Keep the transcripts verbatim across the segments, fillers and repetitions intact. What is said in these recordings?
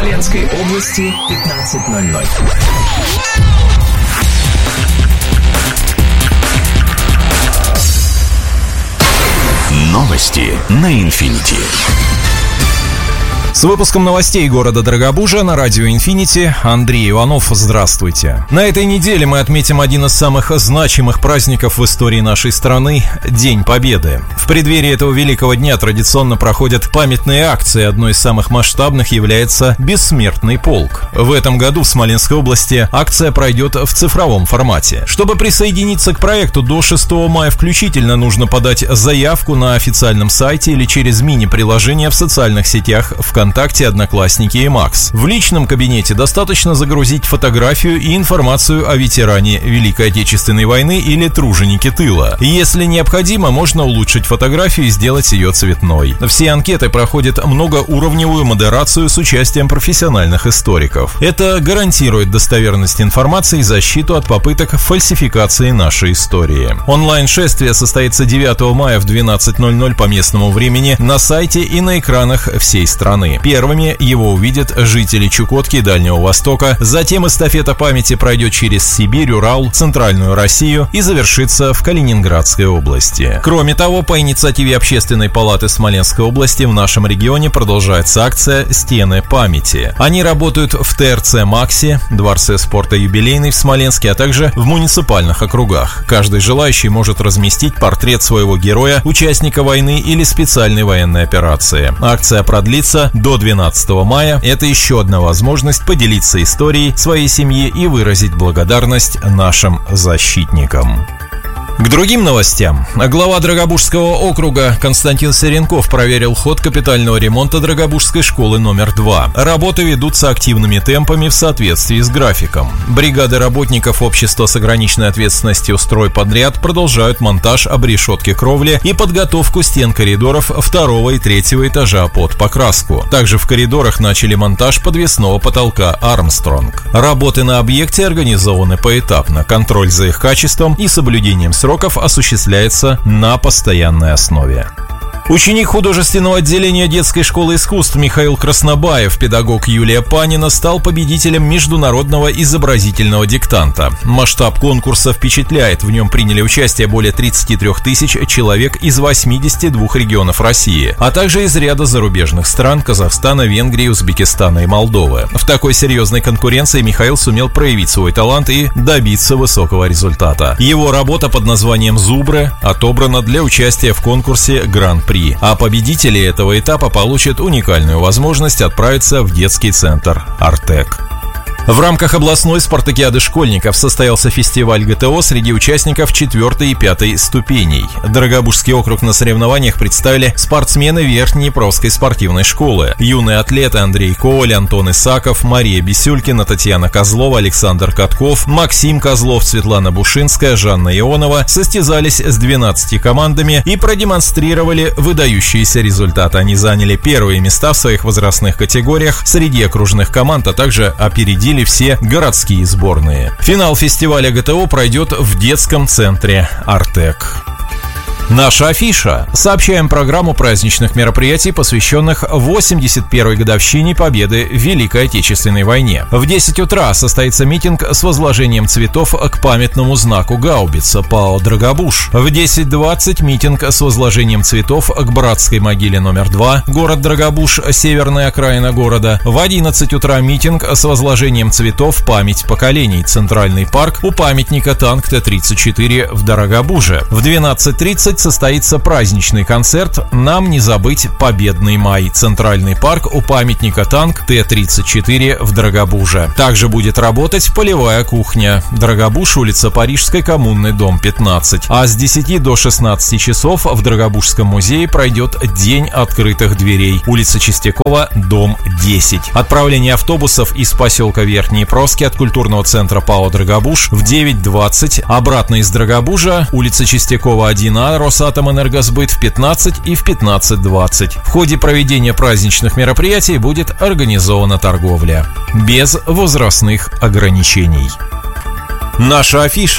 Смоленской области пятнадцать ноль ноль. Новости на Инфинити. С выпуском новостей города Дорогобужа на радио Инфинити Андрей Иванов. Здравствуйте. На этой неделе мы отметим один из самых значимых праздников в истории нашей страны – День Победы. В преддверии этого великого дня традиционно проходят памятные акции. Одной из самых масштабных является «Бессмертный полк». В этом году в Смоленской области акция пройдет в цифровом формате. Чтобы присоединиться к проекту, до шестого мая включительно нужно подать заявку на официальном сайте или через мини-приложение в социальных сетях ВКонтакте, ВКонтакте, Одноклассники и Макс. В личном кабинете достаточно загрузить фотографию и информацию о ветеране Великой Отечественной войны или труженике тыла. Если необходимо, можно улучшить фотографию и сделать ее цветной. Все анкеты проходят многоуровневую модерацию с участием профессиональных историков. Это гарантирует достоверность информации и защиту от попыток фальсификации нашей истории. Онлайн-шествие состоится девятого мая в двенадцать ноль ноль по местному времени на сайте и на экранах всей страны. Первыми его увидят жители Чукотки и Дальнего Востока, затем эстафета памяти пройдет через Сибирь, Урал, Центральную Россию и завершится в Калининградской области. Кроме того, по инициативе Общественной палаты Смоленской области в нашем регионе продолжается акция «Стены памяти». Они работают в ТРЦ «Макси», Дворце спорта «Юбилейный» в Смоленске, а также в муниципальных округах. Каждый желающий может разместить портрет своего героя, участника войны или специальной военной операции. Акция продлится до двенадцатого мая. Это еще одна возможность поделиться историей своей семьи и выразить благодарность нашим защитникам. К другим новостям. Глава Драгобужского округа Константин Серенков проверил ход капитального ремонта Драгобужской школы номер два. Работы ведутся активными темпами в соответствии с графиком. Бригады работников общества с ограниченной ответственностью «Стройподряд» продолжают монтаж обрешетки кровли и подготовку стен коридоров второго и третьего этажа под покраску. Также в коридорах начали монтаж подвесного потолка «Армстронг». Работы на объекте организованы поэтапно. Контроль за их качеством и соблюдением сроков осуществляется на постоянной основе. Ученик художественного отделения детской школы искусств Михаил Краснобаев, педагог Юлия Панина, стал победителем международного изобразительного диктанта. Масштаб конкурса впечатляет. В нем приняли участие более тридцати трёх тысяч человек из восьмидесяти двух регионов России, а также из ряда зарубежных стран – Казахстана, Венгрии, Узбекистана и Молдовы. В такой серьезной конкуренции Михаил сумел проявить свой талант и добиться высокого результата. Его работа под названием «Зубры» отобрана для участия в конкурсе «Гран-при». А победители этого этапа получат уникальную возможность отправиться в детский центр «Артек». В рамках областной спартакиады школьников состоялся фестиваль ГТО среди участников четвертой и пятой ступеней. Дорогобужский округ на соревнованиях представили спортсмены Верхнеднепровской спортивной школы. Юные атлеты Андрей Коваль, Антон Исаков, Мария Бесюлькина, Татьяна Козлова, Александр Катков, Максим Козлов, Светлана Бушинская, Жанна Ионова состязались с двенадцатью командами и продемонстрировали выдающиеся результаты. Они заняли первые места в своих возрастных категориях среди окружных команд, а также опередили все городские сборные. Финал фестиваля ГТО пройдет в детском центре «Артек». Наша афиша. Сообщаем программу праздничных мероприятий, посвященных восемьдесят первой годовщине победы в Великой Отечественной войне. В десять утра состоится митинг с возложением цветов к памятному знаку гаубица ПАО «Драгобуж». В десять двадцать митинг с возложением цветов к братской могиле номер два, город Драгобуж, северная окраина города. В одиннадцать утра митинг с возложением цветов «Память поколений», центральный парк у памятника танк Т тридцать четыре в Дорогобуже. В двенадцать тридцать состоится праздничный концерт «Нам не забыть Победный май», центральный парк у памятника танк Т тридцать четыре в Дорогобуже. Также будет работать полевая кухня. Дорогобуж, улица Парижской, коммунный, дом пятнадцать. А с десяти до шестнадцати часов в Дорогобужском музее пройдет День открытых дверей. Улица Чистякова, дом десять. Отправление автобусов из поселка Верхнеднепровский от культурного центра ПАО «Драгобуж» в девять двадцать. Обратно из Драгобужа, улица Чистякова, один А, Росатомэнергосбыт в пятнадцать и в пятнадцать двадцать. В ходе проведения праздничных мероприятий будет организована торговля без возрастных ограничений. Наша афиша.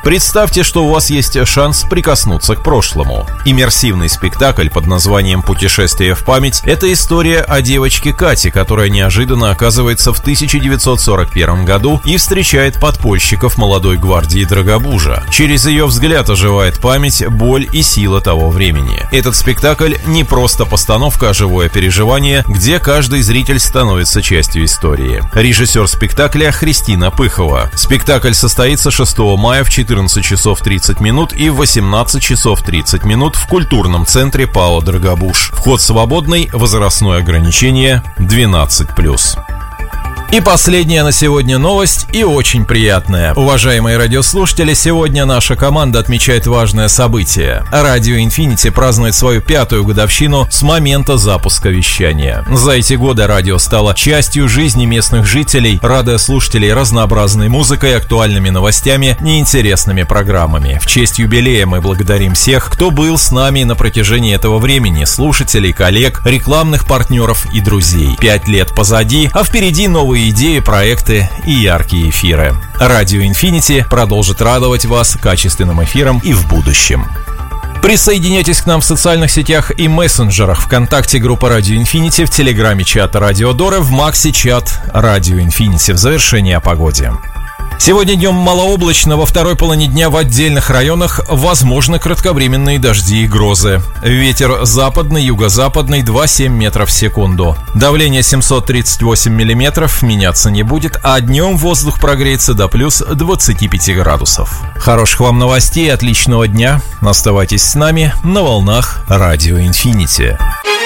Представьте, что у вас есть шанс прикоснуться к прошлому. Иммерсивный спектакль под названием «Путешествие в память» — это история о девочке Кате, которая неожиданно оказывается в тысяча девятьсот сорок первом году и встречает подпольщиков молодой гвардии Драгобужа. Через ее взгляд оживает память, боль и сила того времени. Этот спектакль не просто постановка, а живое переживание, где каждый зритель становится частью истории. Режиссер спектакля Христина Пыхова. Спектакль состоится шестого мая в четырнадцать часов тридцать минут и в восемнадцать часов тридцать минут в культурном центре ПАО «Драгобуж». Вход свободный, возрастное ограничение двенадцать плюс. И последняя на сегодня новость, и очень приятная. Уважаемые радиослушатели, сегодня наша команда отмечает важное событие. Радио Infinity празднует свою пятую годовщину с момента запуска вещания. За эти годы радио стало частью жизни местных жителей, радуя слушателей разнообразной музыкой, актуальными новостями, неинтересными программами. В честь юбилея мы благодарим всех, кто был с нами на протяжении этого времени, слушателей, коллег, рекламных партнеров и друзей. Пять лет позади, а впереди новые идеи, проекты и яркие эфиры. Радио Infinity продолжит радовать вас качественным эфиром и в будущем. Присоединяйтесь к нам в социальных сетях и мессенджерах. ВКонтакте группа Радио Infinity, в Телеграме чат Радио Дора, в Максе чат Радио Infinity. В завершении о погоде. Сегодня днем малооблачно, во второй половине дня в отдельных районах возможны кратковременные дожди и грозы. Ветер западный, юго-западный два целых семь десятых метров в секунду. Давление семьсот тридцать восемь миллиметров, меняться не будет, а днем воздух прогреется до плюс двадцати пяти градусов. Хороших вам новостей, отличного дня. Оставайтесь с нами на волнах Радио Infinity.